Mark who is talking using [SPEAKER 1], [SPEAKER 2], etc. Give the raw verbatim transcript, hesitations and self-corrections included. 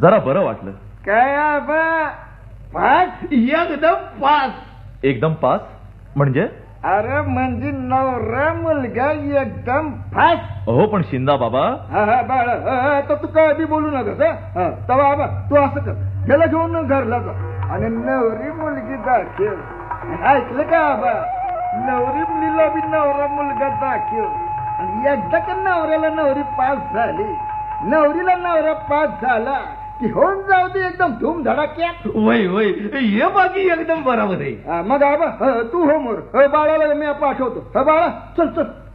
[SPEAKER 1] जरा बरं वाटलं.
[SPEAKER 2] काय आबा पास एकदम पास.
[SPEAKER 1] एकदम पास म्हणजे?
[SPEAKER 2] अरे म्हणजे नवरा मुलगा एकदम फास.
[SPEAKER 1] हो पण शिंदा बाबा.
[SPEAKER 2] हा हा बाळ तर तू काय बी बोलू नका तवा आबा तू असं कर ह्याला घेऊन घरला जा आणि नवरी मुलगी दाखव. ऐकलं का आबा? नवरी मुलीला बी नवरा मुलगा दाखव आणि एकदा का नवऱ्याला नवरी पास झाली नवरीला नवरा पास झाला की होऊन जाऊ दे एकदम धूम धडाक्यात.
[SPEAKER 3] वय वय हे बाकी एकदम बरोबर आहे.
[SPEAKER 2] मग आबा तू हो मोर बाळाला मी पाठवतो. बाळा चल चल.